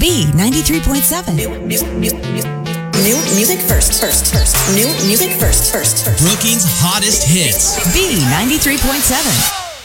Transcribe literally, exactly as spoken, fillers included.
B ninety-three point seven. New, new, new, new, new music first, first, first. New music first, first, first. Brookings' hottest hits. B ninety-three point seven.